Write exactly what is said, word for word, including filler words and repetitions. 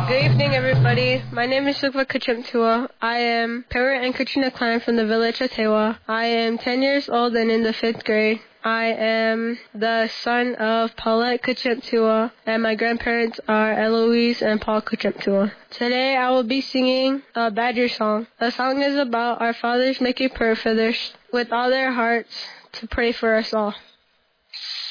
Good evening, everybody. My name is Sukva Kachimtua. I am Parrot and Katrina Klein from the village of Tewa. I am ten years old and in the fifth grade. I am the son of Paulette Kachimtua, and my grandparents are Eloise and Paul Kachimtua. Today I will be singing a Badger song. The song is about our fathers making prayer for others with all their hearts to pray for us all.